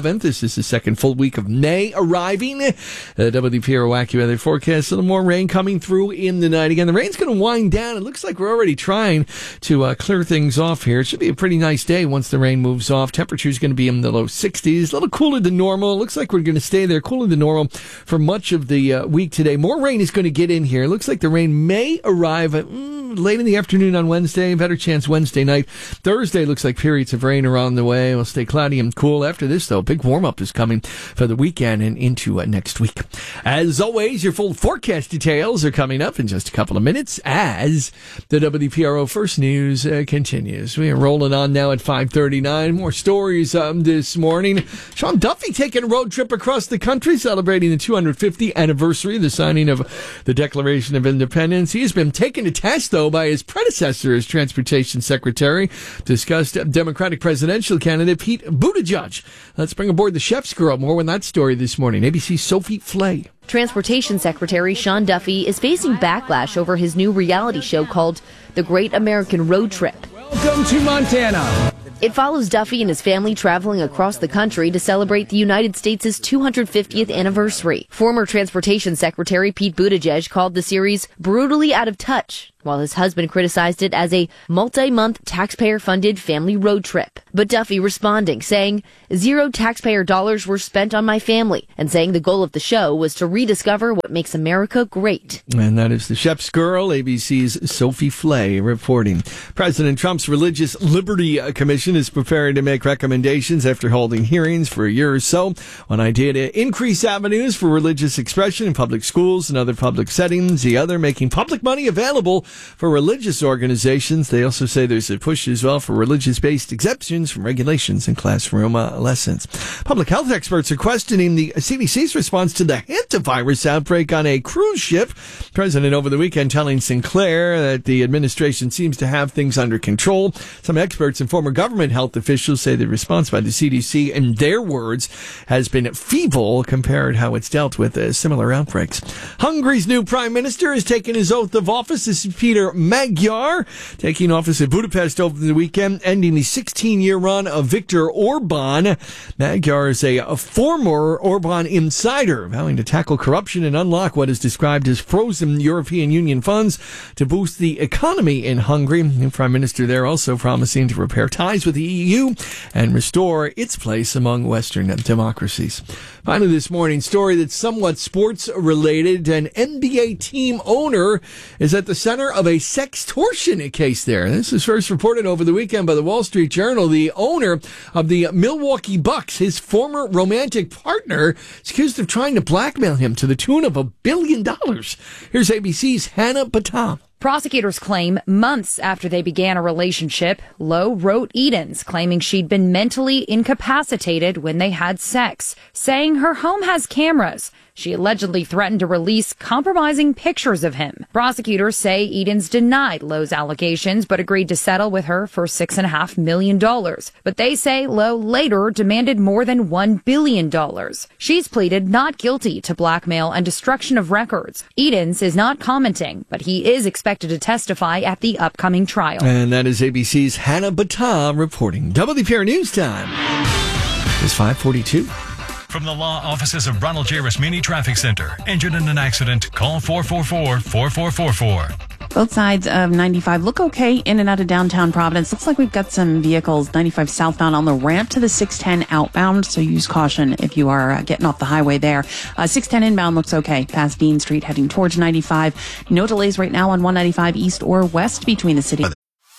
eleventh. This is the second full week of May arriving. The W P R O AccuWeather forecast, a little more rain coming through in the night. Again, the rain's going to wind down. It looks like we're already trying to uh, clear things off here. It should be a pretty nice day once the rain moves off. Temperature's going to be in the low sixties, a little cooler than normal. Looks like we're going to stay there cooler than normal for much of the uh, week today. More rain is going to get in here. It looks like the rain may arrive at, mm, late in the afternoon on Wednesday. Better chance Wednesday night. Thursday looks like periods of rain are on the way. We'll stay cloudy and cool. After this, though, big warm-up is coming for the weekend and into uh, next week. As always, your full forecast details are coming up in just a couple of minutes as the W P R O First News uh, continues. We are rolling on now at five thirty-nine. More stories um, this morning. Sean Duffy taking a road trip across the country, celebrating the two hundred fiftieth anniversary of the signing of the Declaration of Independence. He has been taken to task, though, by his predecessor as Transportation Secretary. Discussed Democratic presidential candidate Pete Buttigieg. Let's bring aboard the Chef's Girl. More on that story this morning. A B C's Sophie Flay. Transportation Secretary Sean Duffy is facing backlash over his new reality show called The Great American Road Trip. Welcome to Montana. It follows Duffy and his family traveling across the country to celebrate the United States' two hundred fiftieth anniversary. Former Transportation Secretary Pete Buttigieg called the series brutally out of touch, while his husband criticized it as a multi-month taxpayer-funded family road trip. But Duffy responding, saying, zero taxpayer dollars were spent on my family, and saying the goal of the show was to rediscover what makes America great. And that is the Chef's Girl, A B C's Sophie Flay reporting. President Trump's Religious Liberty Commission is preparing to make recommendations after holding hearings for a year or so. One idea to increase avenues for religious expression in public schools and other public settings. The other, making public money available for religious organizations. They also say there's a push as well for religious-based exemptions from regulations in classroom uh, lessons. Public health experts are questioning the C D C's response to the hantavirus outbreak on a cruise ship. President over the weekend telling Sinclair that the administration seems to have things under control. Some experts and former government health officials say the response by the C D C, in their words, has been feeble compared to how it's dealt with uh, similar outbreaks. Hungary's new prime minister has taken his oath of office. This is Peter Magyar, taking office in Budapest over the weekend, ending the sixteen-year run of Viktor Orban. Magyar is a, a former Orban insider, vowing to tackle corruption and unlock what is described as frozen European Union funds to boost the economy in Hungary. The prime minister there also promising to repair ties with the E U and restore its place among Western democracies. Finally this morning, story that's somewhat sports-related. An N B A team owner is at the center of a sextortion case there. This is first reported over the weekend by the Wall Street Journal. The owner of the Milwaukee Bucks, his former romantic partner, is accused of trying to blackmail him to the tune of a billion dollars. Here's A B C's Hannah Batam. Prosecutors claim months after they began a relationship, Lowe wrote Edens claiming she'd been mentally incapacitated when they had sex, saying her home has cameras. She allegedly threatened to release compromising pictures of him. Prosecutors say Edens denied Lowe's allegations, but agreed to settle with her for six and a half million dollars. But they say Lowe later demanded more than one billion dollars. She's pleaded not guilty to blackmail and destruction of records. Edens is not commenting, but he is expected to testify at the upcoming trial. And that is A B C's Hannah Batam reporting. W P R News Time is five forty-two. From the law offices of Ronald J. Rasmini Traffic Center. Injured in an accident? Call four four four, four four four four. Both sides of ninety-five look okay in and out of downtown Providence. Looks like we've got some vehicles ninety-five southbound on the ramp to the six ten outbound, so use caution if you are uh, getting off the highway there. Uh, six ten inbound looks okay past Bean Street heading towards ninety-five. No delays right now on one ninety-five east or west between the city.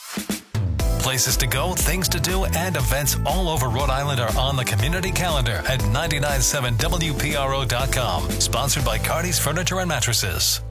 Places to go, things to do, and events all over Rhode Island are on the community calendar at nine nine seven W P R O dot com. Sponsored by Cardi's Furniture and Mattresses.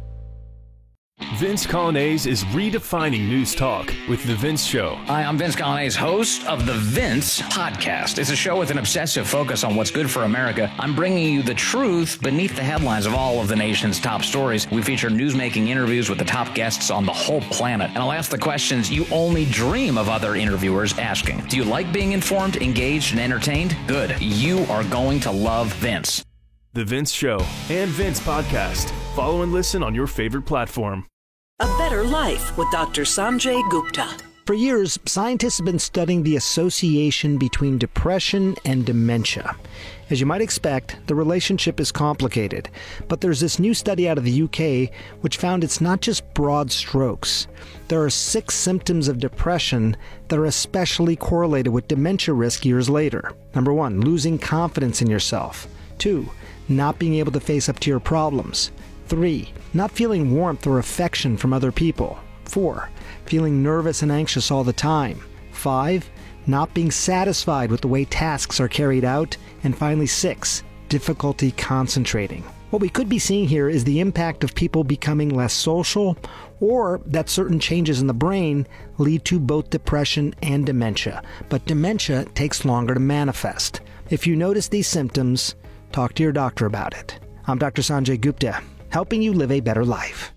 Vince Coglianese is redefining news talk with The Vince Show. Hi, I'm Vince Coglianese, host of The Vince Podcast. It's a show with an obsessive focus on what's good for America. I'm bringing you the truth beneath the headlines of all of the nation's top stories. We feature newsmaking interviews with the top guests on the whole planet. And I'll ask the questions you only dream of other interviewers asking. Do you like being informed, engaged, and entertained? Good. You are going to love Vince. The Vince Show and Vince Podcast. Follow and listen on your favorite platform. A Better Life with Doctor Sanjay Gupta. For years, scientists have been studying the association between depression and dementia. As you might expect, the relationship is complicated, but there's this new study out of the U K which found it's not just broad strokes. There are six symptoms of depression that are especially correlated with dementia risk years later. Number one, losing confidence in yourself. Two, not being able to face up to your problems. Three, not feeling warmth or affection from other people. Four, feeling nervous and anxious all the time. Five, not being satisfied with the way tasks are carried out. And finally, six, difficulty concentrating. What we could be seeing here is the impact of people becoming less social, or that certain changes in the brain lead to both depression and dementia. But dementia takes longer to manifest. If you notice these symptoms, talk to your doctor about it. I'm Doctor Sanjay Gupta, helping you live a better life.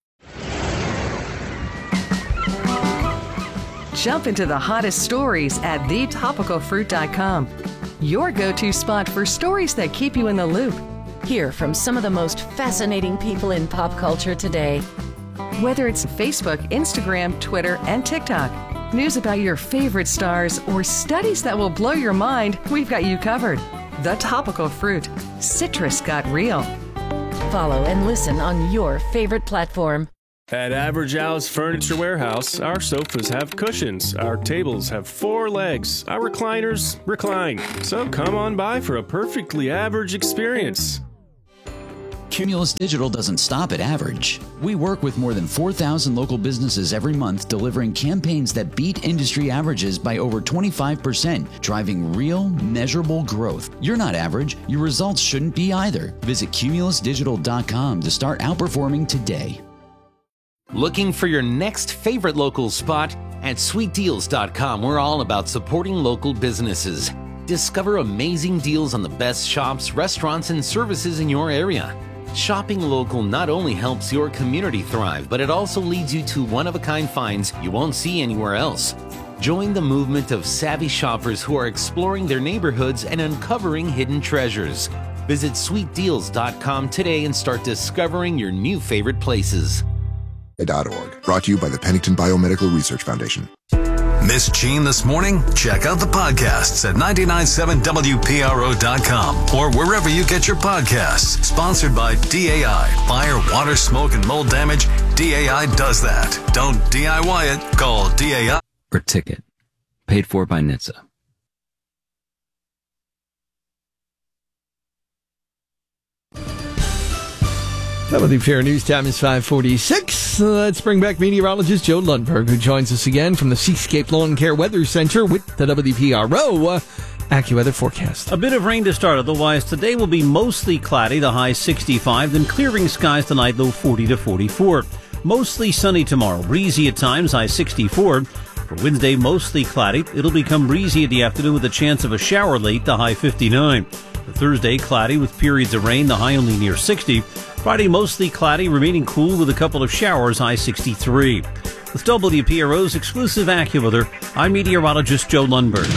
Jump into the hottest stories at the topical fruit dot com. Your go-to spot for stories that keep you in the loop. Hear from some of the most fascinating people in pop culture today. Whether it's Facebook, Instagram, Twitter, and TikTok, news about your favorite stars, or studies that will blow your mind, we've got you covered. The Topical Fruit. Citrus got real. Follow and listen on your favorite platform. At Average Al's Furniture Warehouse, our sofas have cushions, our tables have four legs, our recliners recline. So come on by for a perfectly average experience. Cumulus Digital doesn't stop at average. We work with more than four thousand local businesses every month, delivering campaigns that beat industry averages by over twenty-five percent, driving real, measurable growth. You're not average. Your results shouldn't be either. Visit cumulus digital dot com to start outperforming today. Looking for your next favorite local spot? At sweet deals dot com, we're all about supporting local businesses. Discover amazing deals on the best shops, restaurants, and services in your area. Shopping local not only helps your community thrive, but it also leads you to one-of-a-kind finds you won't see anywhere else. Join the movement of savvy shoppers who are exploring their neighborhoods and uncovering hidden treasures. Visit sweet deals dot com today and start discovering your new favorite places. .org. Brought to you by the Pennington Biomedical Research Foundation. Miss Gene this morning? Check out the podcasts at nine nine seven W P R O dot com or wherever you get your podcasts. Sponsored by D A I. Fire, water, smoke, and mold damage. D A I does that. Don't D I Y it. Call D A I. Or Ticket. Paid for by N H T S A. W P R News time is five forty-six. Let's bring back meteorologist Joe Lundberg, who joins us again from the Seascape Lawn Care Weather Center with the W P R O uh, AccuWeather forecast. A bit of rain to start. Otherwise, today will be mostly cloudy, the high sixty-five, then clearing skies tonight, low forty to forty-four. Mostly sunny tomorrow, breezy at times, high sixty-four. For Wednesday, mostly cloudy. It'll become breezy in the afternoon with a chance of a shower late, the high fifty-nine. For Thursday, cloudy with periods of rain, the high only near sixty. Friday, mostly cloudy, remaining cool with a couple of showers, high sixty-three. With W P R O's exclusive AccuWeather, I'm meteorologist Joe Lundberg.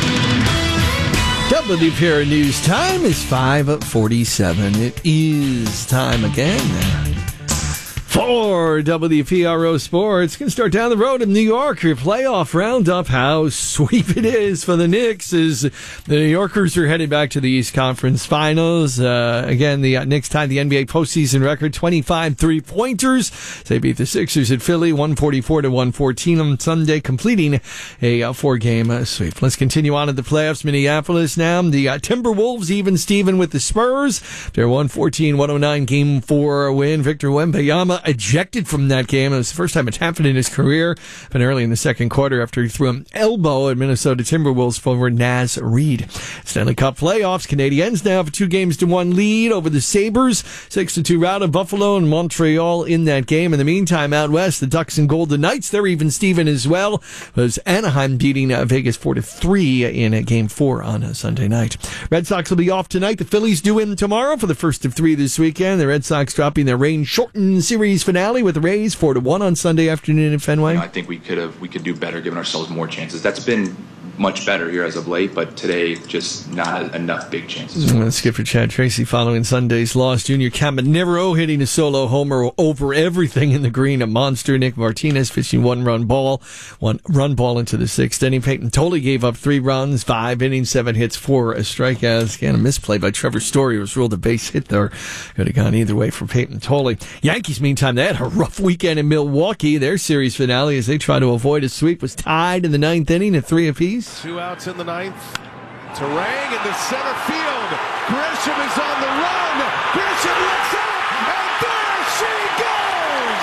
W P R News time is five forty-seven. It is time again for W P R O Sports. Going to start down the road in New York. Your playoff roundup. How sweet it is for the Knicks as the New Yorkers are headed back to the East Conference Finals. Uh, again, the uh, Knicks tied the N B A postseason record, twenty-five three-pointers. They beat the Sixers at Philly, one forty-four to one fourteen on Sunday, completing a uh, four-game uh, sweep. Let's continue on to the playoffs. Minneapolis now. The uh, Timberwolves even Steven with the Spurs. Their one fourteen one oh nine game four win. Victor Wembanyama ejected from that game. It was the first time it's happened in his career. But early in the second quarter, after he threw an elbow at Minnesota Timberwolves forward Naz Reid. Stanley Cup playoffs. Canadiens now have a two games to one lead over the Sabres. Six to two rout of Buffalo and Montreal in that game. In the meantime, out west, the Ducks and Golden Knights, they're even Steven as well. Was Anaheim beating uh, Vegas four to three in uh, game four on a Sunday night. Red Sox will be off tonight. The Phillies do in tomorrow for the first of three this weekend. The Red Sox dropping their rain-shortened series finale with the Rays four to one on Sunday afternoon in Fenway. You know, I think we could have we could do better, giving ourselves more chances. That's been much better here as of late, but today just not enough big chances. Well, skipper Chad Tracy following Sunday's loss. Junior Caminero hitting a solo homer over everything in the green. A monster. Nick Martinez pitching one run ball, one run ball into the sixth inning. Peyton Tolley gave up three runs, five innings, seven hits, four strikeouts. Again, a misplay by Trevor Story. It was ruled a base hit there. Could have gone either way for Peyton Tolley. Yankees, meantime, they had a rough weekend in Milwaukee. Their series finale, as they try to avoid a sweep, was tied in the ninth inning at three apiece. Two outs in the ninth. Terang into center field. Grisham is on the run. Grisham looks up, and there she goes!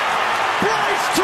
Bryce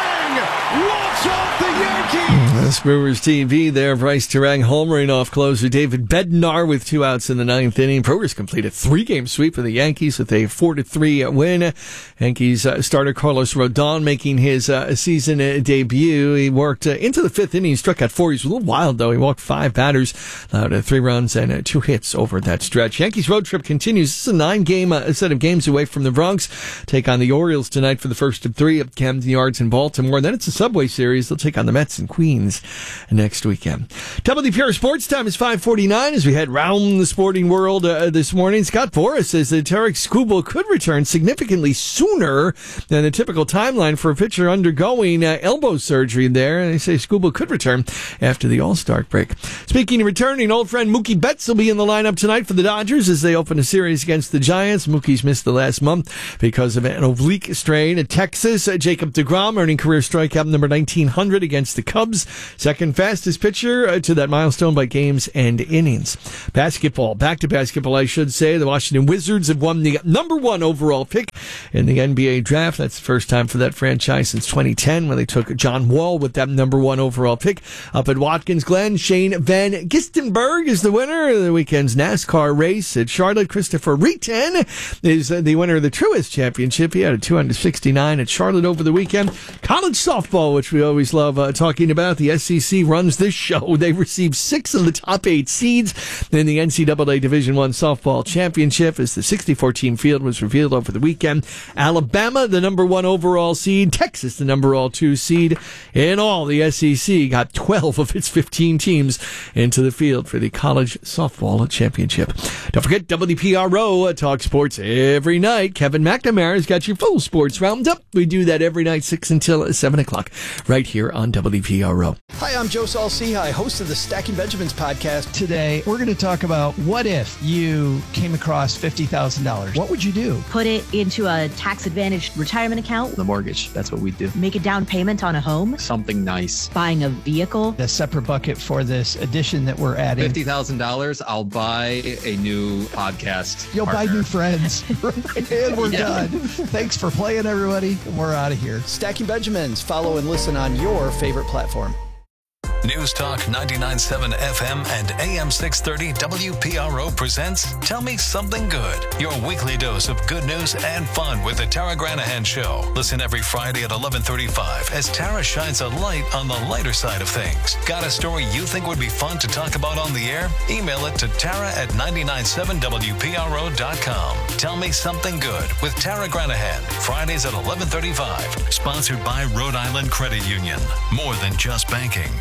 Terang walks off the Yankees. That's Brewers T V there. Bryce Terang homering off closer David Bednar with two outs in the ninth inning. Brewers complete a three-game sweep of the Yankees with a four to three win. Yankees uh, starter Carlos Rodon making his uh, season uh, debut. He worked uh, into the fifth inning, struck out four. He was a little wild, though. He walked five batters, allowed uh, three runs and uh, two hits over that stretch. Yankees road trip continues. This is a nine-game uh, set of games away from the Bronx. Take on the Orioles tonight for the first of three at Camden Yards in Baltimore. Then it's a Subway Series. They'll take on the Mets in Queens next weekend. W P R Sports Time is five forty-nine as we head round the sporting world uh, this morning. Scott Boras says that Tarek Skubal could return significantly sooner than the typical timeline for a pitcher undergoing uh, elbow surgery there. And they say Skubal could return after the All-Star break. Speaking of returning, old friend Mookie Betts will be in the lineup tonight for the Dodgers as they open a series against the Giants. Mookie's missed the last month because of an oblique strain at Texas. Uh, Jacob deGrom earning career strikeout number nineteen hundred against the Cubs. Second fastest pitcher uh, to that milestone by games and innings. Basketball. Back to basketball, I should say. The Washington Wizards have won the number one overall pick in the N B A draft. That's the first time for that franchise since twenty ten when they took John Wall with that number one overall pick. Up at Watkins Glen, Shane Van Gisbergen is the winner of the weekend's NASCAR race at Charlotte. Christopher Reeten is the winner of the Truist Championship. He had a two sixty-nine at Charlotte over the weekend. College softball, which we always love uh, talking about. The S E C runs this show. They received six of the top eight seeds in the N C double A Division I softball championship as the sixty-four team field was revealed over the weekend. Alabama, the number one overall seed. Texas, the number all two seed. In all, the S E C got twelve of its fifteen teams into the field for the college softball championship. Don't forget, W P R O talk sports every night. Kevin McNamara's got your full sports roundup. We do that every night, six until seven o'clock, right here on W P R O. Hi, I'm Joe Saul-Sehy, host of the Stacking Benjamins podcast. Today, we're going to talk about what if you came across fifty thousand dollars. What would you do? Put it into a tax-advantaged retirement account. The mortgage, that's what we do. Make a down payment on a home. Something nice. Buying a vehicle. A separate bucket for this addition that we're adding. fifty thousand dollars, I'll buy a new podcast You'll partner. buy new friends. And we're Yeah. done. Thanks for playing, everybody. We're out of here. Stacking Benjamins. Follow and listen on your favorite platform. News Talk ninety-nine point seven F M and A M six thirty W P R O presents Tell Me Something Good, your weekly dose of good news and fun with the Tara Granahan Show. Listen every Friday at eleven thirty-five as Tara shines a light on the lighter side of things. Got a story you think would be fun to talk about on the air? Email it to Tara at nine nine seven W P R O dot com. Tell Me Something Good with Tara Granahan, Fridays at eleven thirty-five. Sponsored by Rhode Island Credit Union. More than just banking.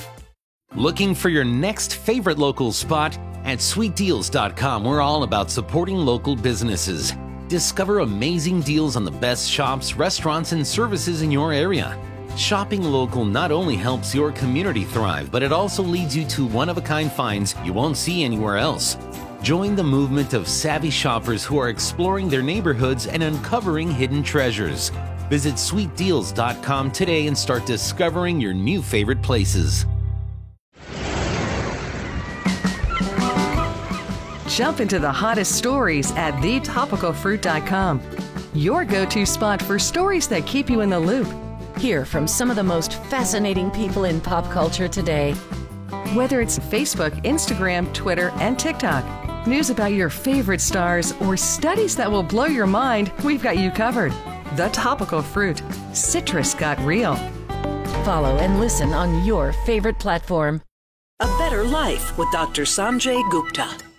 Looking for your next favorite local spot? At sweet deals dot com, we're all about supporting local businesses. Discover amazing deals on the best shops, restaurants, and services in your area. Shopping local not only helps your community thrive, but it also leads you to one-of-a-kind finds you won't see anywhere else. Join the movement of savvy shoppers who are exploring their neighborhoods and uncovering hidden treasures. Visit sweet deals dot com today and start discovering your new favorite places. Jump into the hottest stories at the topical fruit dot com. Your go-to spot for stories that keep you in the loop. Hear from some of the most fascinating people in pop culture today. Whether it's Facebook, Instagram, Twitter, and TikTok, news about your favorite stars, or studies that will blow your mind, we've got you covered. The Topical Fruit. Citrus got real. Follow and listen on your favorite platform. A Better Life with Doctor Sanjay Gupta.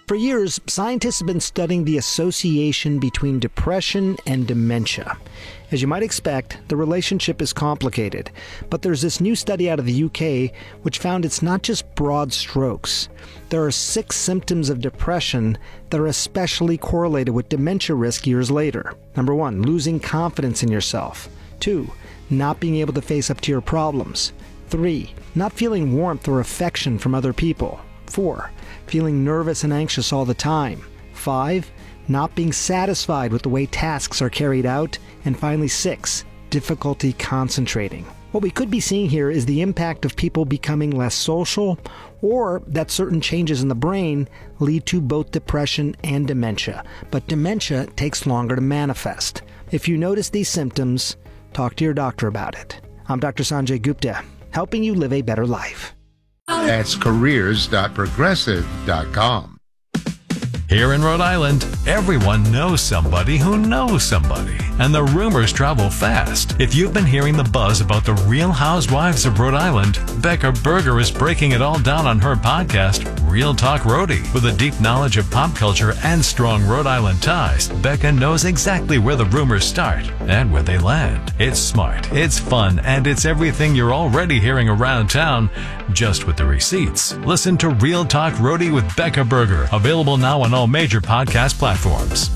For years, scientists have been studying the association between depression and dementia. As you might expect, the relationship is complicated, but there's this new study out of the U K which found it's not just broad strokes. There are six symptoms of depression that are especially correlated with dementia risk years later. Number one, losing confidence in yourself. Two, not being able to face up to your problems. Three, not feeling warmth or affection from other people. Four, feeling nervous and anxious all the time. Five, not being satisfied with the way tasks are carried out. And finally, six, difficulty concentrating. What we could be seeing here is the impact of people becoming less social, or that certain changes in the brain lead to both depression and dementia. But dementia takes longer to manifest. If you notice these symptoms, talk to your doctor about it. I'm Doctor Sanjay Gupta, helping you live a better life. That's careers dot progressive dot com. Here in Rhode Island, everyone knows somebody who knows somebody, and the rumors travel fast. If you've been hearing the buzz about the Real Housewives of Rhode Island, Becca Berger is breaking it all down on her podcast, Real Talk Rhody. With a deep knowledge of pop culture and strong Rhode Island ties, Becca knows exactly where the rumors start and where they land. It's smart, it's fun, and it's everything you're already hearing around town, just with the receipts. Listen to Real Talk Rhody with Becca Berger, available now on all major podcast platforms.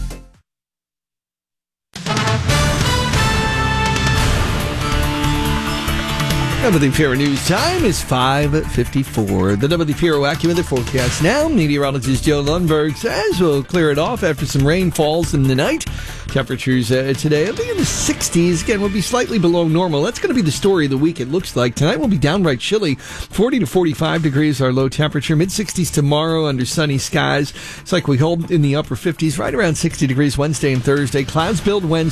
W D P R News time is five fifty-four. The W D P R AccuWeather forecast now. Meteorologist Joe Lundberg says we'll clear it off after some rain falls in the night. Temperatures uh, today will be in the sixties. Again, will be slightly below normal. That's going to be the story of the week, it looks like. Tonight will be downright chilly. forty to forty-five degrees our low temperature. mid-sixties tomorrow under sunny skies. It's like we hold in the upper fifties, right around sixty degrees Wednesday and Thursday. Clouds build Wednesday.